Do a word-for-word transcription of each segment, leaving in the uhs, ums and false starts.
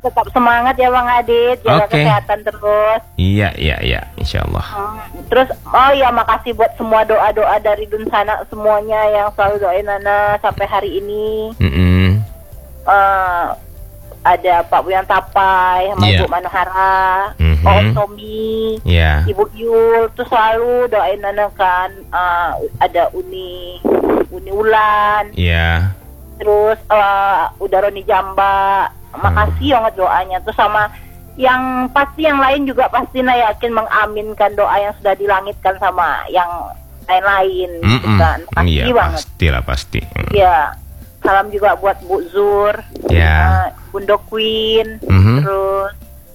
tetap semangat ya Bang Adit, jaga okay. kesehatan terus. Iya, iya, iya, insyaallah. Hmm. Terus, oh ya makasih buat semua doa-doa dari Dunsana semuanya yang selalu doain Nana sampai hari ini. Mm-hmm. Uh, ada Pak Buyan Tapai, sama yeah. Ibu Manohara, mm-hmm. Om Tommy, yeah. Ibu Yul, tuh selalu doain Nana kan. Uh, ada Uni, Uni Ulan. Iya. Yeah. Terus uh, udah Roni Jamba, makasih hmm. banget doanya. Terus sama yang pasti yang lain juga pasti Nana yakin mengaminkan doa yang sudah dilangitkan sama yang lain-lain. Gitu kan. Makasih iya, banget. Pastilah pasti. Iya. Salam juga buat Bu Zur, ya. uh, Bundo Queen, mm-hmm. terus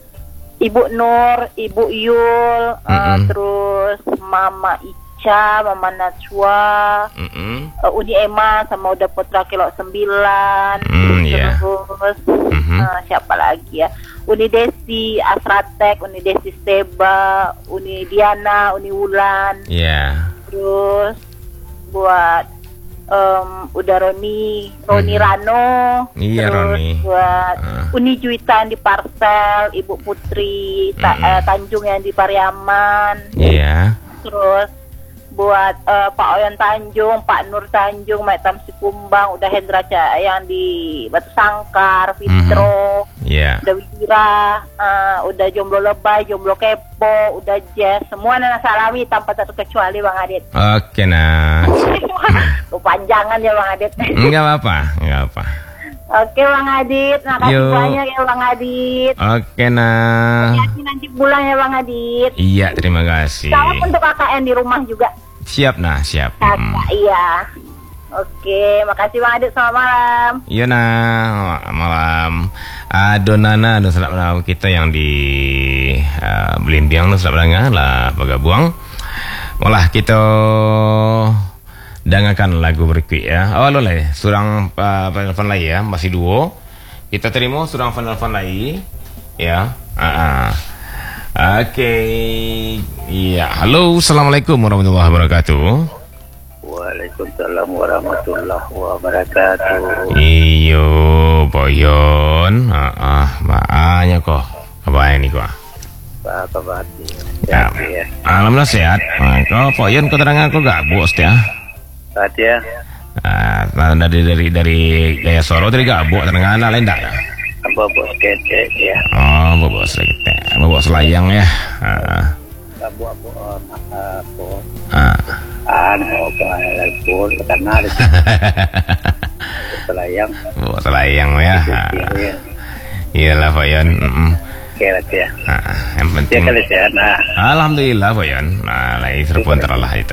Ibu Nur, Ibu Yul, uh, mm-hmm. terus Mama Ica, Mama Najwa, mm-hmm. uh, Uni Emma sama udah Putra Kilo sembilan, mm, yeah. terus mm-hmm. uh, siapa lagi ya? Uni Desi, Asratek, Uni Desi Steba, Uni Diana, Uni Wulan, yeah. terus buat Um, udah Roni, Roni hmm. Rano, iya, terus Roni. buat uh. Uni Juitan di Parsel, Ibu Putri ta hmm. uh, Tanjung yang di Pariaman, iya. Terus buat uh, Pak Oyan Tanjung, Pak Nur Tanjung, Mak Tamsi Kumbang, udah Hendra Cahaya yang di Batu Sangkar, Fitro, mm-hmm. yeah. udah Wira, uh, udah Jomblo Lebay, Jomblo Kepo, udah Jess, semua Nana salami tanpa satu kecuali Bang Adit. Oke, nah. Kepanjangan ya Bang Adit. Enggak apa-apa, enggak apa. Oke Bang Adit, makasih Yo. banyak ya Bang Adit. Oke, nah. Hati-hati nanti pulang ya Bang Adit. Iya, terima kasih. Salam untuk K K N di rumah juga. Siap, nah, siap. Kakak, hmm. iya. Oke, makasih Bang Adit, selamat malam. Iya, nah, malam. Aduh, Nana, aduh, selamat malam kita yang di uh, Belimbiang, aduh, selamat malam lah, Pagabuang. Malah kita dengarkan lagu berikut ya. Oh, lo lah, surang uh, penelpon lagi ya, masih duo. Kita terima surang penelpon lagi, ya. Ah. Uh-uh. Oke, okay. Iya. Halo, assalamualaikum warahmatullahi wabarakatuh. Waalaikumsalam warahmatullahi wabarakatuh. Iyo, Boyon. Ah, ah, makanya kok. Apa ini kok? Apa kabar? Ya. Ya. Alhamdulillah sehat. Nah, kau Boyon, kau terang aku gak bos ya? Sehat ya. Ah, dari dari dari Gaya Soro dari gak bos terang lain tak? Apa bos kete ya? Oh, bos kete, bos layang ya. Ah. Abu abu apa? Ah. Anu pun karena ada selayang. Bos layang ya. Iyalah Boyon. Kira ya. Ah, yang penting. Ya kali sehat. Nah. Alhamdulillah Boyon. Nah, lagi telepon teralah itu.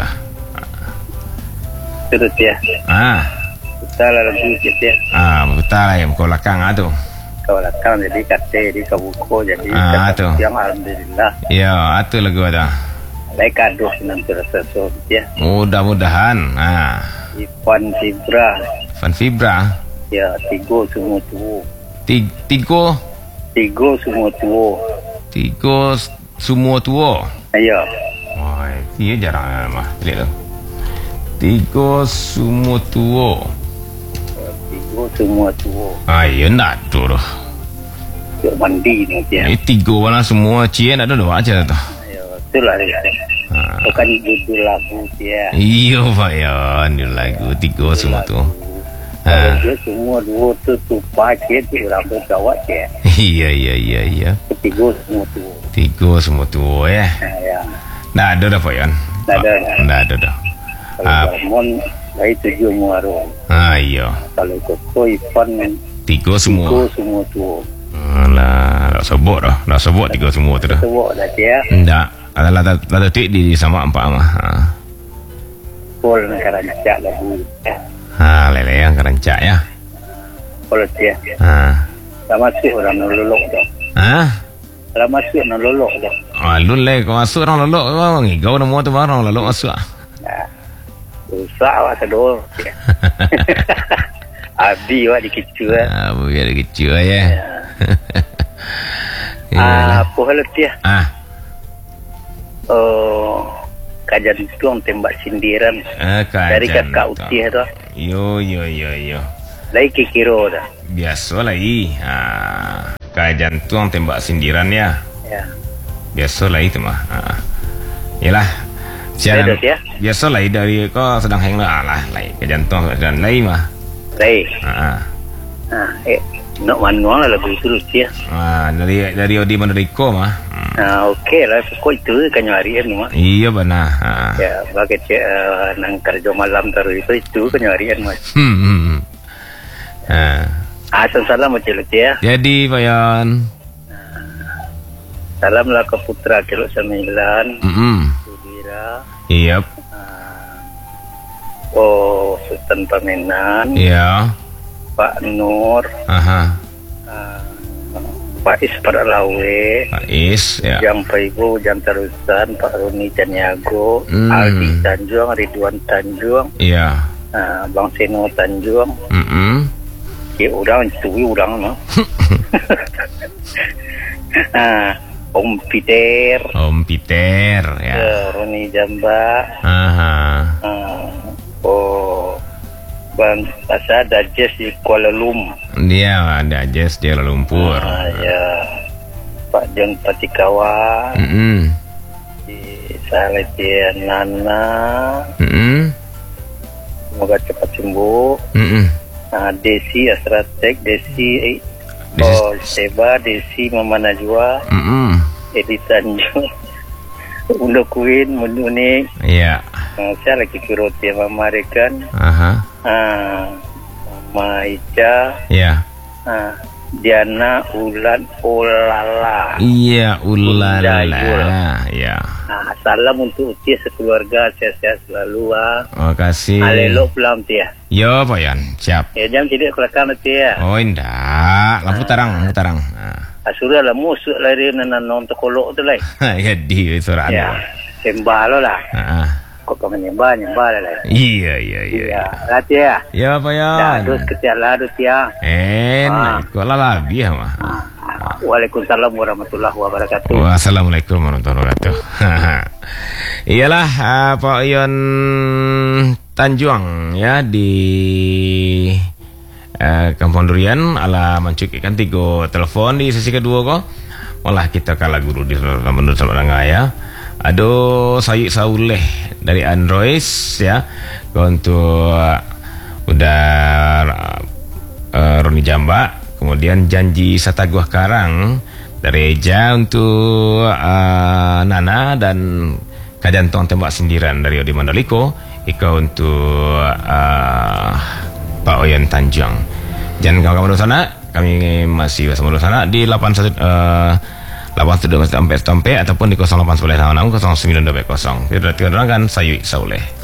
Terus ya. Ah. Kita lalu gitu ya. Ah, betul lah yang kau lakang itu. Kau lakang jadi kate di kabuko jadi ah, itu. Yang alhamdulillah. Iya, itu lagu ada. Baik kado nanti rasa ya. Mudah-mudahan. Ah. Ivan Fibra. Ivan Fibra. Ya, tigo semua tuh. Tigo. Tigo. Tigo semua tuh. Tigo semua tua. Ayo. Wah, iya jarang mah. Lihat tu. Tigo semua tua. Tigo semua tua. Ah, iya nak tu dah. Yuk mandi nanti ya. Ini tigo mana semua cie ada dua aja tu. Ayo, itulah ya. Ah. Bukan judul lagu dia. Iya Pak ya, ini lagu tigo semua tu. Ah. Semua dua tu tu pakai tu rambut gawat ya. Iya iya iya iya. Tigo semua tu. Tigo semua tu ya. Ya. Nah ada dah Pak Yan. Nah ada. Nah ada dah. Ah. Mon dari tujuh muaro. Ah iya. Kalau kau Ivan. Tigo semua. Tigo semua tu. Alah, tak sebut dah. Dah sebut tiga semua tu dah. Sebut dah dia. Tak. Adalah tak detik di sama empat mah. Ha. Pol kerancak lagu. Ha, lele yang kerancak ya. Pol dia. Ha. Dah masuk orang lolok dah. Ha? Dah masuk orang lolok dah. Ah, lu le kau masuk orang lolok kau ngigau nama tu barang lolok masuk. Nah. Susah awak sedor. Abi awak dikecil eh. Ah, biar kecil ya. Ah, apa hal dia? Ah. Oh, kajian tuang tembak sindiran Ah, dari kakak Utih tu. Yo yo yo yo. Lagi kikiro dah. Biasa lagi. Ah. Kajantung tembak sindiran ya. Ya. Biasalah itu mah. Ah. Yalah. Siaran. Beda ya. Biasalah dari kau sedang hang lah lah, lai kajantung dan lai mah. Lai. Ah. Ah, eh, nak manual lah lagu itu ya. Ah, dari dari Odi Mandalika mah. Hmm. Ah, okey lah. Kau itu kan harian mah. Iya benar. Ah. Ya, bagai cek uh, nang kerja malam terus itu itu kan harian mas. Hmm. hmm. Ah. Asal salam macam itu ya. Jadi Pak Yon. Salam lah ke putra kilo sembilan. Mm-mm. Sudira. Iya. Oh, Sultan Pamenan. Iya. Pak Nur. Aha. Uh, Pak Is Paralawe. Pak Is. Ya. Jam Paibu, Jam Terusan. Pak Roni Caniago. Hmm. Aldi Tanjung, Ridwan Tanjung. Iya. Uh, Bang Seno Tanjung. Mm-mm. Ya orang itu orang no. Ah, Om Peter. Om Peter ya. Uh, Roni Jamba. Aha. Uh, oh, Bang Asa Dajes di Kuala Lumpur. Dia ada Jazz di Kuala Lumpur. Ah, ya. Pak Jon Patikawan. Mm-mm. Di Salatian Nana. Mm-mm. Semoga cepat sembuh. Mm-mm. Uh, Desi Astratek, Desi Desi- Oh Seba, Desi Mama Najwa, Mm-mm. Edi Tanjung, Undo Queen, Mundunik. Iya. Uh, saya lagi kirut ya Mama Rekan, Aha. uh, Mama Ica, Iya. uh, Diana Ulan Olala. Iya, ulala. Undayul. Iya. Uh, salam untuk Utia sekeluarga, sehat-sehat selalu. Uh. Makasih. Alelo pulang Tia. Yo, Pak Yon. Siap. Ya jam tidak kelakar Tia. Oh, indah. Lampu tarang, lampu tarang. Ah. Asura lah musuh lari nanan untuk kolok tu lah. Jadi suara Ya, anda. sembah lo lah. Ah. Kok kau menyembah, nyembah lah. Iya, iya, iya. Ya, lati ya. Ya, Pak Yon. Dah, terus ketiak lah, terus ya. Enak. Kok lah lebih ya, mah. Waalaikumsalam warahmatullahi wabarakatuh. Wassalamualaikum warahmatullahi wabarakatuh. Iyalah uh, Pak Yon Tanjung ya di uh, Kampung Durian ala mancuk ikan tiga telepon di sesi kedua kok. Malah kita kalah guru di menurut sama ya. Aduh Sayyid Sauleh dari Android ya. Untuk uh, udah uh, Roni Jamba. Kemudian Janji Sataguah Karang dari Eja untuk uh, Nana dan Kajantong Tembak Sindiran dari Odi Mandaliko. Ika untuk uh, Pak Oyen Tanjung. Jangan kawan-kawan di sana, kami masih bersama di sana di delapan satu uh, delapan satu dua sampai sampai ataupun di nol delapan satu enam enam nol sembilan dua nol. Kita orang kan Sayyid Sauleh.